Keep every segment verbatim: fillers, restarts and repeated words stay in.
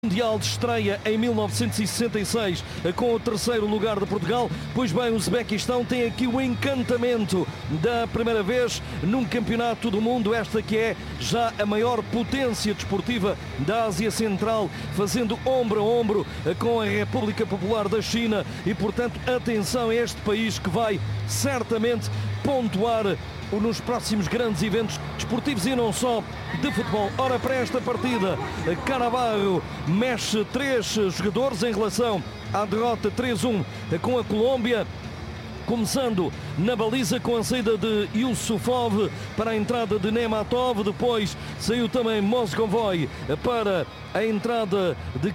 Mundial de estreia em mil novecentos e sessenta e seis com o terceiro lugar de Portugal. Pois bem, o Uzbequistão tem aqui o encantamento da primeira vez num campeonato do mundo, esta que é já a maior potência desportiva da Ásia Central, fazendo ombro a ombro com a República Popular da China e, portanto, atenção a este país que vai certamente pontuar nos próximos grandes eventos desportivos e não só de futebol. Ora, para esta partida, Cannavaro mexe três jogadores em relação à derrota três a um com a Colômbia, começando na baliza com a saída de Yusufov para a entrada de Nematov, depois saiu também Moscovoy para a entrada de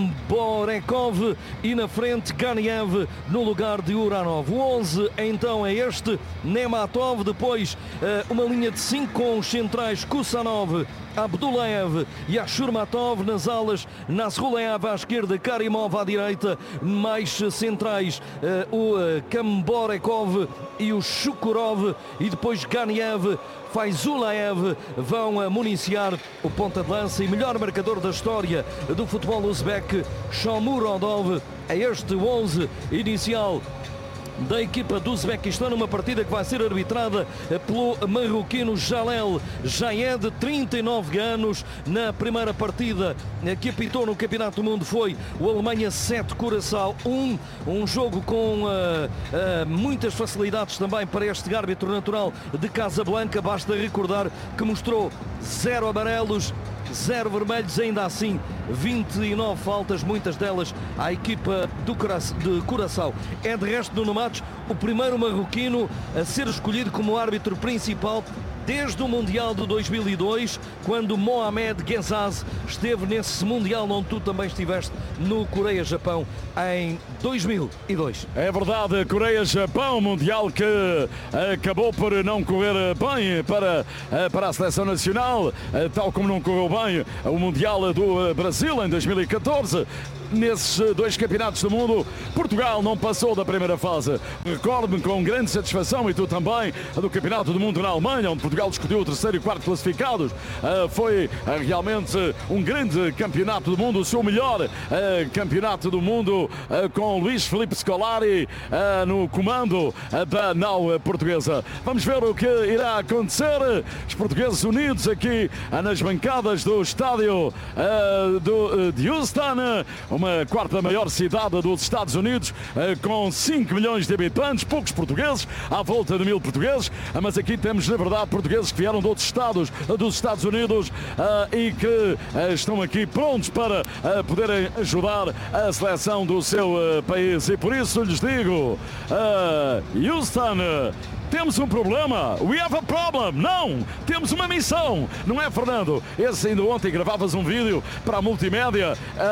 Kamborekov e na frente Ganiev no lugar de Uranov. O onze então é este, Nematov, depois uma linha de cinco com os centrais Kusanov, Abdullaev e Ashurmatov nas alas, Nasrullaev à esquerda, Karimov à direita, mais centrais o Kamborekov e o Shukurov e depois Ganiev, Faizulaev vão municiar o ponta de lança e melhor marcador da história do futebol uzbek, Shomurodov. É este o onze inicial da equipa do Uzbequistão, numa partida que vai ser arbitrada pelo marroquino Jalel Jayed, trinta e nove anos. Na primeira partida que apitou no Campeonato do Mundo foi o Alemanha sete, Curaçao um, um jogo com uh, uh, muitas facilidades também para este árbitro natural de Casablanca. Basta recordar que mostrou zero amarelos, zero vermelhos, ainda assim vinte e nove faltas, muitas delas à equipa do Cura de Curaçao. É de resto, Nuno Matos, o primeiro marroquino a ser escolhido como árbitro principal desde o Mundial de dois mil e dois, quando Mohamed Ghezaz esteve nesse Mundial onde tu também estiveste, no Coreia-Japão, em dois mil e dois. É verdade, Coreia-Japão, Mundial que acabou por não correr bem para, para a seleção nacional, tal como não correu bem o Mundial do Brasil em dois mil e catorze. Nesses dois campeonatos do mundo, Portugal não passou da primeira fase. Recordo-me com grande satisfação, e tu também, do Campeonato do Mundo na Alemanha, onde Portugal discutiu o terceiro e quarto classificados. Foi realmente um grande campeonato do mundo, o seu melhor campeonato do mundo, com Luís Filipe Scolari no comando da nau portuguesa. Vamos ver o que irá acontecer. Os portugueses unidos aqui nas bancadas do estádio de Houston, uma quarta maior cidade dos Estados Unidos, com cinco milhões de habitantes, poucos portugueses, à volta de mil portugueses, mas aqui temos, na verdade, portugueses que vieram de outros estados dos Estados Unidos e que estão aqui prontos para poderem ajudar a seleção do seu país. E por isso lhes digo, Houston, temos um problema. We have a problem. Não, temos uma missão. Não é, Fernando? Esse ainda ontem gravavas um vídeo para a multimédia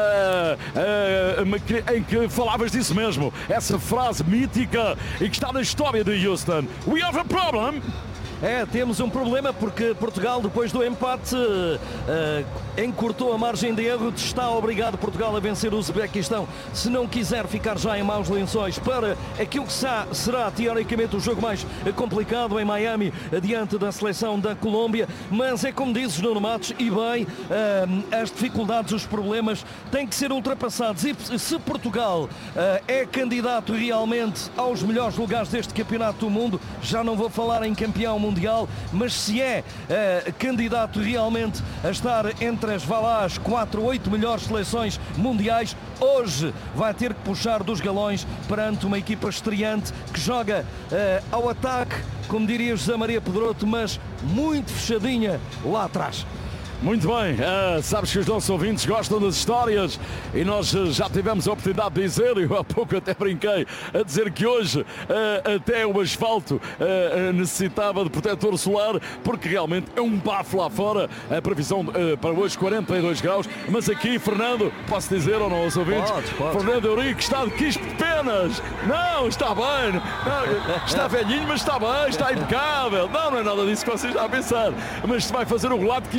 uh, uh, em que falavas disso mesmo. Essa frase mítica e que está na história de Houston. We have a problem. É, temos um problema porque Portugal, depois do empate, uh, encurtou a margem de erro. Está obrigado Portugal a vencer o Uzbequistão, se não quiser ficar já em maus lençóis para aquilo que será teoricamente o jogo mais complicado em Miami, diante da seleção da Colômbia. Mas é como dizes, Nuno Matos, e bem, uh, as dificuldades, os problemas têm que ser ultrapassados. E se Portugal uh, é candidato realmente aos melhores lugares deste Campeonato do Mundo, já não vou falar em campeão mundial, mas se é uh, candidato realmente a estar entre as, vá lá, as quatro, oito melhores seleções mundiais, hoje vai ter que puxar dos galões perante uma equipa estreante que joga uh, ao ataque, como diria José Maria Pedroto, mas muito fechadinha lá atrás. Muito bem, uh, sabes que os nossos ouvintes gostam das histórias e nós uh, já tivemos a oportunidade de dizer, eu há pouco até brinquei a dizer que hoje uh, até o asfalto uh, necessitava de protetor solar, porque realmente é um bafo lá fora. A previsão uh, para hoje quarenta e dois graus, mas aqui, Fernando, posso dizer ou não aos ouvintes? Pode, pode. Fernando Eurico está de quispo de penas. Não, está bem, não, está velhinho, mas está bem, está impecável. Não, não é nada disso que vocês estão a pensar, mas vai fazer um relato de quispo de penas.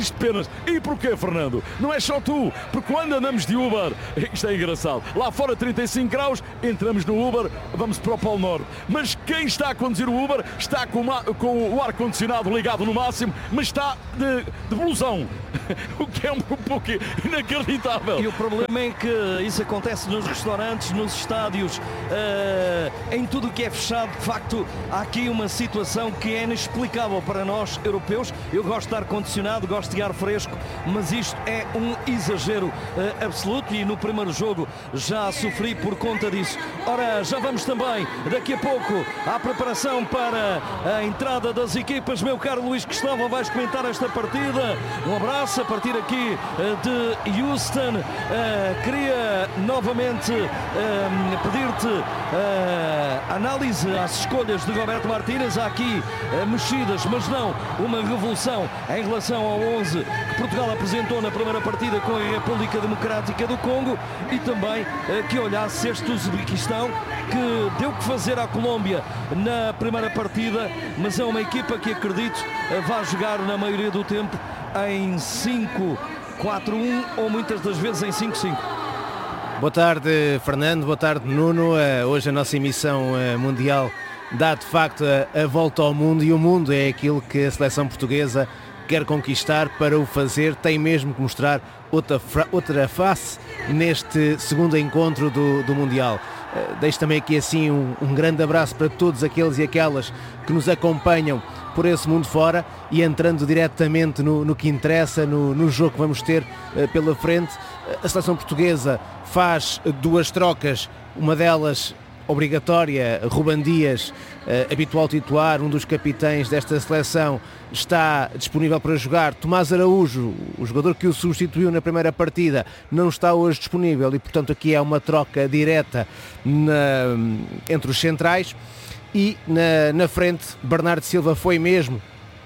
português. E porquê, Fernando? Não é só tu, porque quando andamos de Uber, isto é engraçado, lá fora trinta e cinco graus, entramos no Uber, vamos para o Polo Norte. Mas quem está a conduzir o Uber está com, uma, com o ar-condicionado ligado no máximo, mas está de, de blusão, o que é um pouco inacreditável. E o problema é que isso acontece nos restaurantes, nos estádios, uh, em tudo o que é fechado. De facto, há aqui uma situação que é inexplicável para nós europeus. Eu gosto de ar-condicionado, gosto de ar fresco, mas isto é um exagero uh, absoluto, e no primeiro jogo já sofri por conta disso. Ora, já vamos também daqui a pouco à preparação para a entrada das equipas. Meu caro Luís Cristóvão, vais comentar esta partida. Um abraço a partir aqui uh, de Houston. Uh, queria novamente uh, pedir-te uh, análise às escolhas de Roberto Martínez. Há aqui uh, mexidas, mas não uma revolução em relação ao onze que Portugal apresentou na primeira partida com a República Democrática do Congo, e também uh, que olhasse este Uzbequistão, que deu que fazer à Colômbia na primeira partida, mas é uma equipa que acredito uh, vai jogar na maioria do tempo em cinco quatro um ou muitas das vezes em cinco cinco. Boa tarde, Fernando, boa tarde, Nuno. Hoje a nossa emissão mundial dá de facto a volta ao mundo, e o mundo é aquilo que a seleção portuguesa quer conquistar. Para o fazer tem mesmo que mostrar outra, outra face neste segundo encontro do, do Mundial. Deixo também aqui assim um, um grande abraço para todos aqueles e aquelas que nos acompanham por esse mundo fora, e entrando diretamente no, no que interessa, no, no jogo que vamos ter uh, pela frente. A seleção portuguesa faz duas trocas, uma delas obrigatória. Ruben Dias, uh, habitual titular, um dos capitães desta seleção, está disponível para jogar. Tomás Araújo, o jogador que o substituiu na primeira partida, não está hoje disponível, e portanto aqui é uma troca direta na, entre os centrais. E na, na frente, Bernardo Silva foi mesmo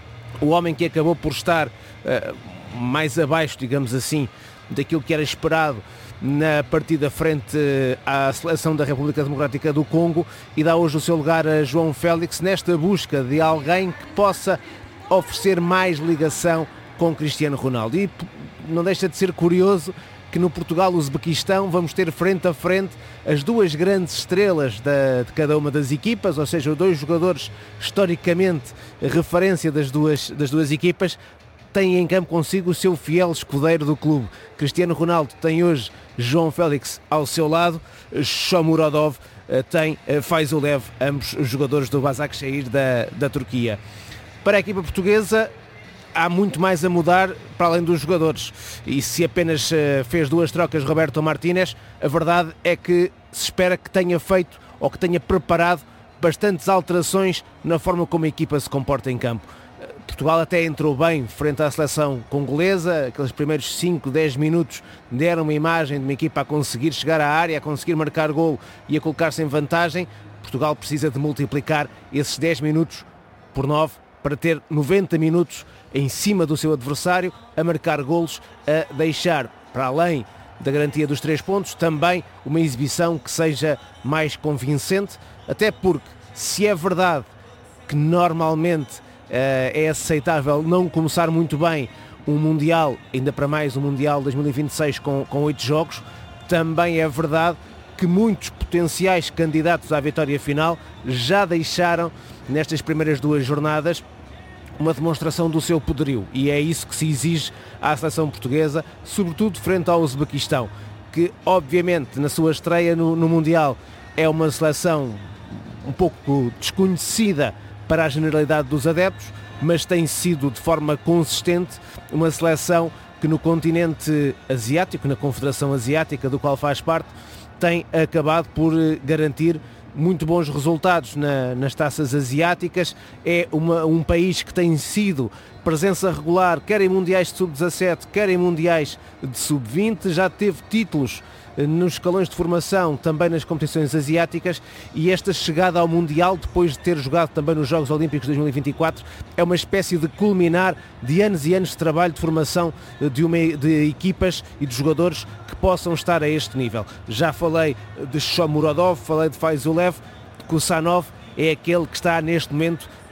o homem que acabou por estar uh, mais abaixo, digamos assim, daquilo que era esperado na partida frente à seleção da República Democrática do Congo, e dá hoje o seu lugar a João Félix, nesta busca de alguém que possa oferecer mais ligação com Cristiano Ronaldo. E não deixa de ser curioso que no Portugal-Uzbequistão vamos ter frente a frente as duas grandes estrelas da, de cada uma das equipas, ou seja, dois jogadores historicamente referência das duas, das duas equipas, têm em campo consigo o seu fiel escudeiro do clube. Cristiano Ronaldo tem hoje João Félix ao seu lado, Shomurodov tem Faizulev, ambos jogadores do Başakşehir da, da Turquia. Para a equipa portuguesa há muito mais a mudar para além dos jogadores, e se apenas uh, fez duas trocas Roberto Martínez, a verdade é que se espera que tenha feito ou que tenha preparado bastantes alterações na forma como a equipa se comporta em campo. Uh, Portugal até entrou bem frente à seleção congolesa, aqueles primeiros cinco, dez minutos deram uma imagem de uma equipa a conseguir chegar à área, a conseguir marcar golo e a colocar-se em vantagem. Portugal precisa de multiplicar esses dez minutos por nove para ter noventa minutos em cima do seu adversário, a marcar golos, a deixar, para além da garantia dos três pontos, também uma exibição que seja mais convincente, até porque, se é verdade que normalmente uh, é aceitável não começar muito bem um Mundial, ainda para mais um Mundial dois mil e vinte e seis com, com oito jogos, também é verdade que muitos potenciais candidatos à vitória final já deixaram, nestas primeiras duas jornadas, uma demonstração do seu poderio, e é isso que se exige à seleção portuguesa, sobretudo frente ao Uzbequistão, que obviamente na sua estreia no, no Mundial é uma seleção um pouco desconhecida para a generalidade dos adeptos, mas tem sido de forma consistente uma seleção que no continente asiático, na Confederação Asiática, do qual faz parte, tem acabado por garantir muito bons resultados na, nas taças asiáticas. É uma, um país que tem sido presença regular, quer em mundiais de sub dezassete, quer em mundiais de sub vinte, já teve títulos nos escalões de formação, também nas competições asiáticas, e esta chegada ao Mundial, depois de ter jogado também nos Jogos Olímpicos de dois mil e vinte e quatro, é uma espécie de culminar de anos e anos de trabalho de formação de, uma, de equipas e de jogadores que possam estar a este nível. Já falei de Shomurodov, falei de Faizulev, Kusanov é aquele que está neste momento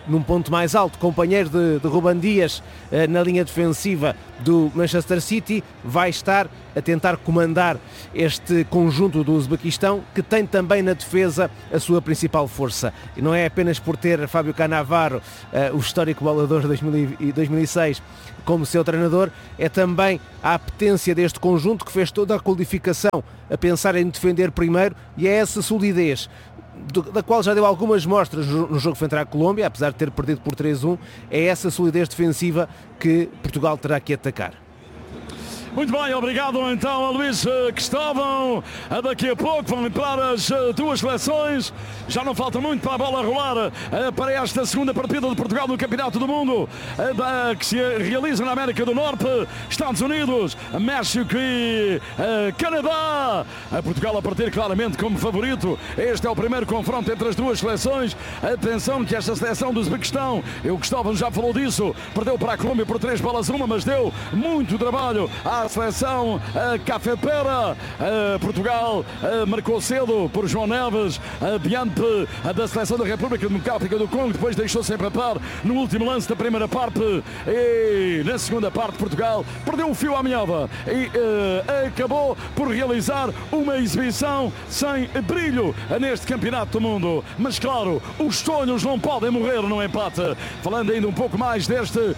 num ponto mais alto, companheiro de, de Ruben Dias eh, na linha defensiva do Manchester City, vai estar a tentar comandar este conjunto do Uzbequistão, que tem também na defesa a sua principal força. E não é apenas por ter Fábio Cannavaro, eh, o histórico bolador de dois mil e seis, como seu treinador, é também a apetência deste conjunto que fez toda a qualificação a pensar em defender primeiro, e é essa solidez da qual já deu algumas mostras no jogo frente à Colômbia, apesar de ter perdido por três a um, é essa solidez defensiva que Portugal terá que atacar. Muito bem, obrigado então a Luís Cristóvão. Daqui a pouco vão entrar as duas seleções. Já não falta muito para a bola rolar para esta segunda partida de Portugal no Campeonato do Mundo, que se realiza na América do Norte, Estados Unidos, México e Canadá. Portugal a partir claramente como favorito. Este é o primeiro confronto entre as duas seleções. Atenção que esta seleção do Uzbequistão, o Cristóvão já falou disso, perdeu para a Colômbia por três bolas a uma, mas deu muito trabalho à a seleção a Cafetera. A Portugal a marcou cedo por João Neves a diante a da seleção da República Democrática do Congo, depois deixou-se empatar no último lance da primeira parte, e na segunda parte Portugal perdeu o fio à meada e uh, acabou por realizar uma exibição sem brilho neste Campeonato do Mundo. Mas claro, os sonhos não podem morrer no empate. Falando ainda um pouco mais deste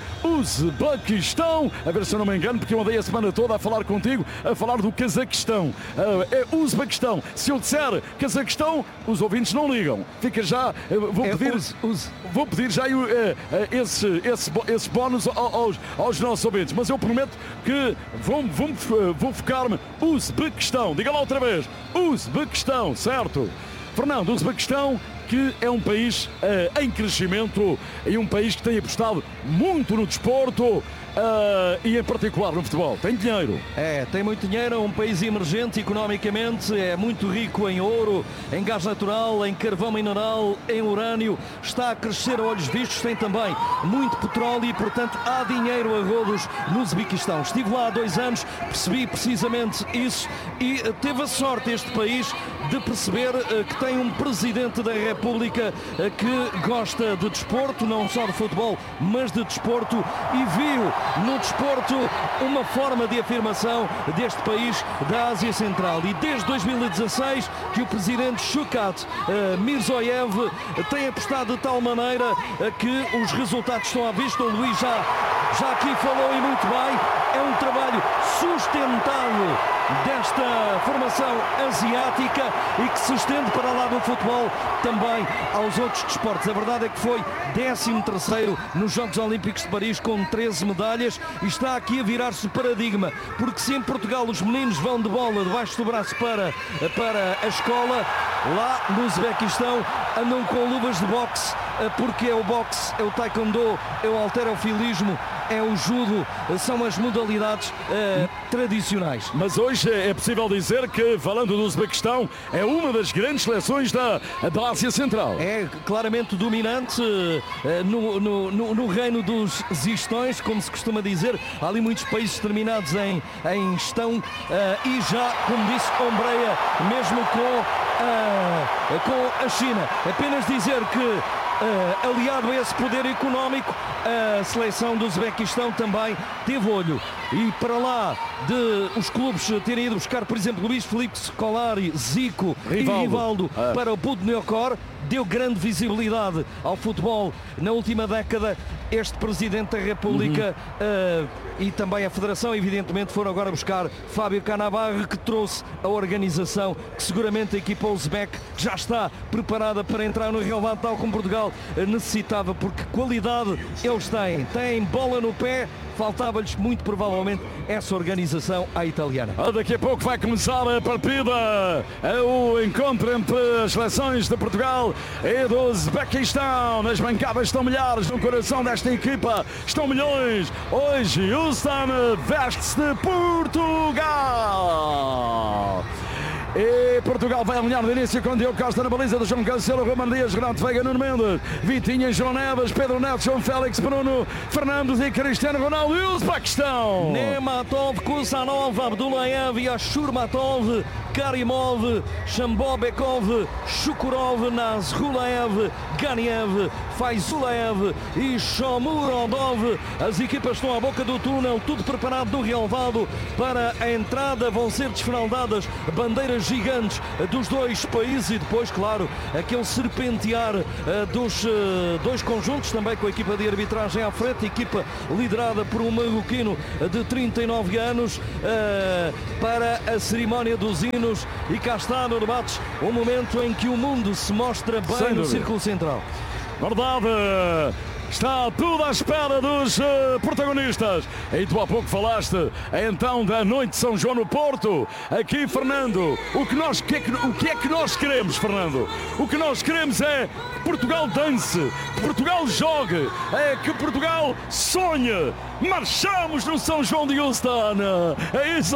Uzbequistão, a ver se eu não me engano, porque eu andei a semana toda a falar contigo, a falar do Cazaquistão. Uh, é Uzbequistão. Se eu disser Cazaquistão, os ouvintes não ligam. Fica já, uh, vou, é pedir, uz, uz. vou pedir já uh, uh, esse, esse, esse bónus aos, aos nossos ouvintes, mas eu prometo que vou, vou, uh, vou focar-me Uzbequistão. Diga lá outra vez. Uzbequistão, certo? Fernando, Uzbequistão, que é um país uh, em crescimento e um país que tem apostado muito no desporto. Uh, e em particular no futebol, tem dinheiro. É, tem muito dinheiro, é um país emergente economicamente, é muito rico em ouro, em gás natural, em carvão mineral, em urânio, está a crescer a olhos vistos, tem também muito petróleo e, portanto, há dinheiro a rodos no Uzbequistão. Estive lá há dois anos, percebi precisamente isso e teve a sorte este país de perceber uh, que tem um presidente da República uh, que gosta de desporto, não só de futebol, mas de desporto, e viu no desporto uma forma de afirmação deste país da Ásia Central. E desde dois mil e dezasseis que o presidente Shavkat uh, Mirzoyev tem apostado de tal maneira uh, que os resultados estão à vista. O Luís já, já aqui falou e muito bem, é um trabalho sustentado desta formação asiática e que se estende para lá do futebol também aos outros desportos. A verdade é que foi décimo terceiro nos Jogos Olímpicos de Paris com treze medalhas e está aqui a virar-se o paradigma, porque se em Portugal os meninos vão de bola debaixo do braço para, para a escola, lá no Uzbequistão andam com luvas de boxe, porque é o boxe, é o taekwondo, é o halterofilismo, é o judo, são as modalidades uh, tradicionais. Mas hoje é possível dizer que, falando do Uzbequistão, é uma das grandes seleções da, da Ásia Central. É claramente dominante uh, no, no, no, no reino dos zistões, como se costuma dizer. Há ali muitos países terminados em, em estão uh, e já, como disse, ombreia mesmo com, uh, com a China. Apenas dizer que Uh, aliado a esse poder económico, a seleção do Uzbequistão também teve olho. E para lá de os clubes terem ido buscar, por exemplo, Luís Filipe Scolari, Zico Rivaldo. e Rivaldo ah. para o Budenucor, deu grande visibilidade ao futebol na última década. Este Presidente da República uhum. uh, e também a Federação, evidentemente, foram agora buscar Fábio Cannavaro, que trouxe a organização, que seguramente a equipa uzbek já está preparada para entrar no relevado, tal como Portugal necessitava, porque qualidade eles têm, têm bola no pé, faltava-lhes muito provavelmente essa organização à italiana. Daqui a pouco vai começar a partida, o encontro entre as seleções de Portugal e do Uzbequistão. Nas bancadas estão milhares, no coração desta equipa estão milhões. Hoje Houston veste-se de Portugal. E Portugal vai alinhar de início com Diogo Costa na baliza do João Cancelo, Roman Dias, Renato Veiga, Nuno Mendes, Vitinha, João Neves, Pedro Neto, João Félix, Bruno Fernandes e Cristiano Ronaldo. E o Uzbequistão. Nematov, Kusanov, Abdullayev, Ashurmatov, Karimov, Shambobekov, Shukurov, Nazrulaev, Ganiev, Faizulaev e Shomurodov. As equipas estão à boca do túnel, tudo preparado do relvado para a entrada. Vão ser desfraldadas bandeiras gigantes dos dois países e depois, claro, aquele serpentear uh, dos uh, dois conjuntos, também com a equipa de arbitragem à frente, equipa liderada por um marroquino de trinta e nove anos, uh, para a cerimónia dos hinos. E cá está no debates o momento em que o mundo se mostra bem Sem no dúvida. Círculo central. Verdade, está tudo à espera dos uh, protagonistas. E tu há pouco falaste então da noite de São João no Porto. Aqui, Fernando, o que, nós, que, é que, o que é que nós queremos, Fernando? O que nós queremos é que Portugal dance, que Portugal jogue, é que Portugal sonhe. Marchamos no São João de Houston. É isso.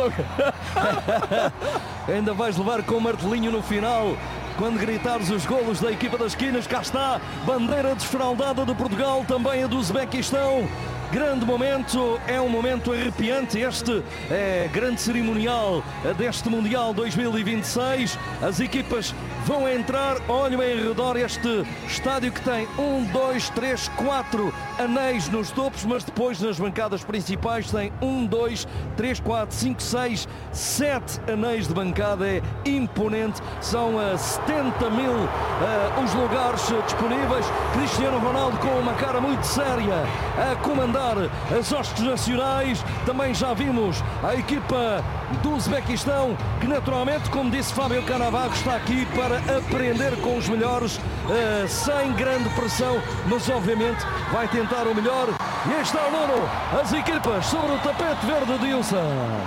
Ainda vais levar com o martelinho no final. Quando gritares os golos da equipa das esquinas, cá está, bandeira desfraldada de Portugal, também a do Uzbequistão. Grande momento, é um momento arrepiante, este é grande cerimonial deste Mundial dois mil e vinte e seis. As equipas vão entrar, olhem em redor este estádio que tem um, dois, três, quatro anéis nos topos, mas depois nas bancadas principais tem um, dois, três, quatro, cinco, seis, sete anéis de bancada. É imponente, são uh, setenta mil uh, os lugares disponíveis. Cristiano Ronaldo com uma cara muito séria a comandar as hostes nacionais. Também já vimos a equipa do Uzbequistão, que naturalmente, como disse Fábio Cannavaro, está aqui para aprender com os melhores, uh, sem grande pressão, mas obviamente vai tentar o melhor. E aí está o Nuno, as equipas sobre o tapete verde de Ilsa.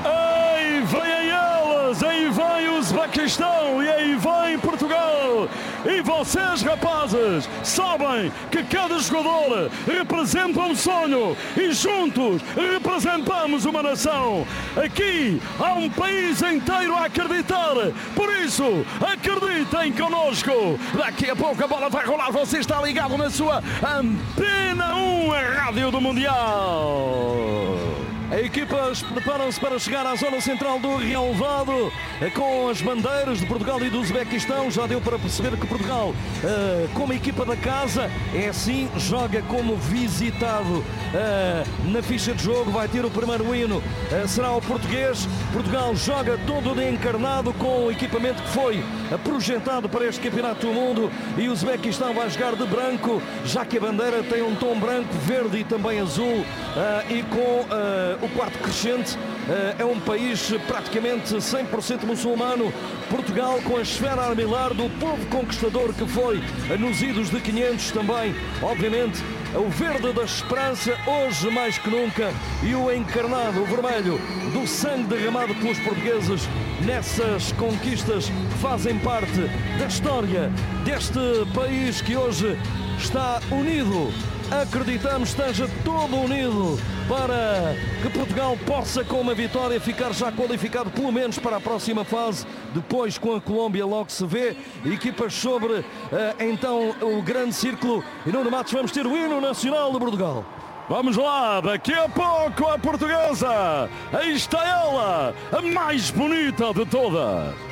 Aí vem elas, aí vem o Uzbequistão e aí vem Portugal. E vocês, rapazes, sabem que cada jogador representa um sonho e juntos representamos uma nação. Aqui há um país inteiro a acreditar, por isso acreditem connosco. Daqui a pouco a bola vai rolar, você está ligado na sua Antena um, a rádio do Mundial. As equipas preparam-se para chegar à zona central do relvado com as bandeiras de Portugal e do Uzbequistão. Já deu para perceber que Portugal, como equipa da casa, é assim, joga como visitado. Na ficha de jogo vai ter o primeiro hino, será o português. Portugal joga todo de encarnado com o equipamento que foi projetado para este Campeonato do Mundo, e o Uzbequistão vai jogar de branco, já que a bandeira tem um tom branco, verde e também azul, e com o quarto crescente. É um país praticamente cem por cento muçulmano. Portugal com a esfera armilar do povo conquistador que foi nos idos de quinhentos também, obviamente, o verde da esperança hoje mais que nunca, e o encarnado, o vermelho do sangue derramado pelos portugueses nessas conquistas que fazem parte da história deste país que hoje está unido. Acreditamos esteja todo unido para que Portugal possa, com uma vitória, ficar já qualificado pelo menos para a próxima fase. Depois, com a Colômbia, logo se vê. Equipas sobre uh, então o grande círculo, e no Matos vamos ter o hino nacional de Portugal. Vamos lá, daqui a pouco a portuguesa. Aí está ela, a mais bonita de todas.